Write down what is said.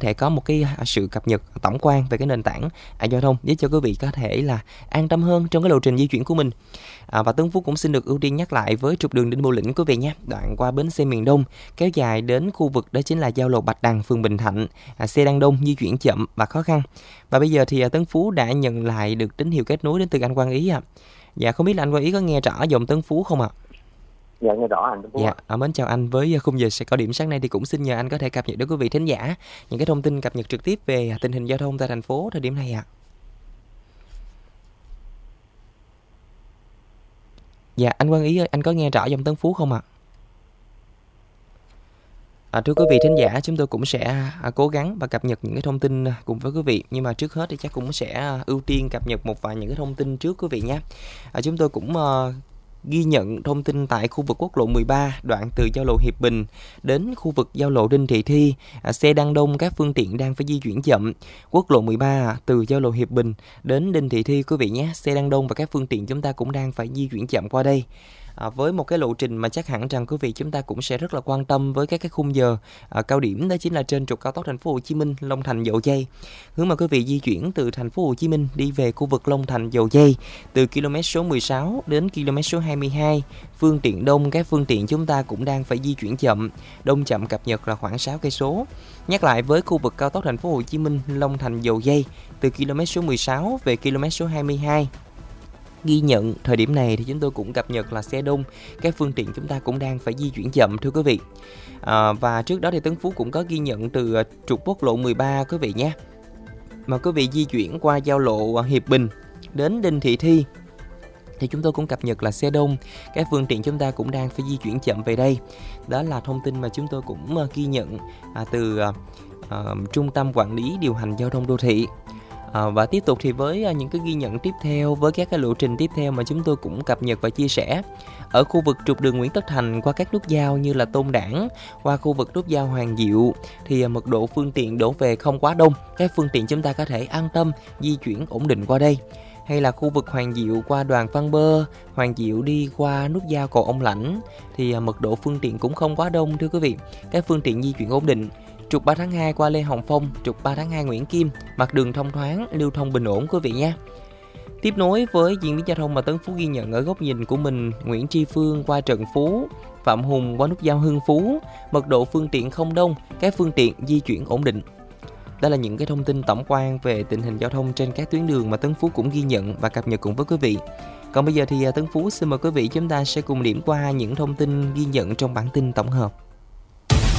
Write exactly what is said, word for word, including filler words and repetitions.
thể có một cái sự cập nhật tổng quan về cái nền tảng à, giao thông, giúp cho quý vị có thể là an tâm hơn trong cái lộ trình di chuyển của mình. À, và Tấn Phú cũng xin được ưu tiên nhắc lại với trục đường Đinh Bộ Lĩnh quý vị nhé, đoạn qua bến xe miền Đông kéo dài đến khu vực đó chính là giao lộ Bạch Đằng, phường Bình Thạnh. À, xe đang đông, di chuyển chậm và khó khăn. Và bây giờ thì à, Tấn Phú đã nhận lại được tín hiệu kết nối đến từ anh Quang Ý ạ. À. Dạ, không biết là anh Quang Ý có nghe rõ giọng Tấn Phú không ạ? À? Dạ, nghe rõ anh Tấn Phú. Dạ, à, mến chào anh. Với khung giờ sẽ có điểm sáng nay thì cũng xin nhờ anh có thể cập nhật đến quý vị thính giả những cái thông tin cập nhật trực tiếp về tình hình giao thông tại thành phố thời điểm này ạ. À. Dạ, anh Quang Ý ơi, anh có nghe rõ giọng Tấn Phú không ạ? À? À, thưa quý vị thính giả, chúng tôi cũng sẽ à, cố gắng và cập nhật những cái thông tin cùng với quý vị. Nhưng mà trước hết thì chắc cũng sẽ ưu tiên cập nhật một vài những cái thông tin trước quý vị nhé. À, chúng tôi cũng uh, ghi nhận thông tin tại khu vực quốc lộ mười ba, đoạn từ giao lộ Hiệp Bình đến khu vực giao lộ Đinh Thị Thi. À, xe đang đông, các phương tiện đang phải di chuyển chậm. Quốc lộ mười ba từ giao lộ Hiệp Bình đến Đinh Thị Thi quý vị nhé. Xe đang đông và các phương tiện chúng ta cũng đang phải di chuyển chậm qua đây. À, với một cái lộ trình mà chắc hẳn rằng quý vị chúng ta cũng sẽ rất là quan tâm với các cái khung giờ à, cao điểm, đó chính là trên trục cao tốc thành phố Hồ Chí Minh Long Thành Dầu Giây. Hướng mà quý vị di chuyển từ thành phố Hồ Chí Minh đi về khu vực Long Thành Dầu Giây từ km số mười sáu đến km số hai mươi hai, phương tiện đông, các phương tiện chúng ta cũng đang phải di chuyển chậm, đông chậm cập nhật là khoảng sáu cây số. Nhắc lại với khu vực cao tốc thành phố Hồ Chí Minh Long Thành Dầu Giây từ km số mười sáu về km số hai mươi hai, ghi nhận thời điểm này thì chúng tôi cũng cập nhật là xe đông, các phương tiện chúng ta cũng đang phải di chuyển chậm thưa quý vị. À, và trước đó thì Tấn Phú cũng có ghi nhận từ trục quốc lộ mười ba quý vị nhé. Mà quý vị di chuyển qua giao lộ Hiệp Bình đến Đinh Thị Thi thì chúng tôi cũng cập nhật là xe đông, các phương tiện chúng ta cũng đang phải di chuyển chậm về đây. Đó là thông tin mà chúng tôi cũng ghi nhận à, từ à, Trung tâm Quản lý Điều hành Giao thông Đô thị. À, và tiếp tục thì với những cái ghi nhận tiếp theo, với các cái lộ trình tiếp theo mà chúng tôi cũng cập nhật và chia sẻ ở khu vực trục đường Nguyễn Tất Thành qua các nút giao như là Tôn Đản, qua khu vực nút giao Hoàng Diệu thì mật độ phương tiện đổ về không quá đông, các phương tiện chúng ta có thể an tâm di chuyển ổn định qua đây. Hay là khu vực Hoàng Diệu qua Đoàn Văn Bơ, Hoàng Diệu đi qua nút giao cầu Ông Lãnh thì mật độ phương tiện cũng không quá đông thưa quý vị, các phương tiện di chuyển ổn định. Trục ba tháng hai qua Lê Hồng Phong, trục ba tháng hai Nguyễn Kim, mặt đường thông thoáng, lưu thông bình ổn quý vị nha. Tiếp nối với diễn biến giao thông mà Tấn Phú ghi nhận ở góc nhìn của mình, Nguyễn Tri Phương qua Trần Phú, Phạm Hùng qua nút giao Hưng Phú, mật độ phương tiện không đông, các phương tiện di chuyển ổn định. Đó là những cái thông tin tổng quan về tình hình giao thông trên các tuyến đường mà Tấn Phú cũng ghi nhận và cập nhật cùng với quý vị. Còn bây giờ thì Tấn Phú xin mời quý vị chúng ta sẽ cùng điểm qua những thông tin ghi nhận trong bản tin tổng hợp.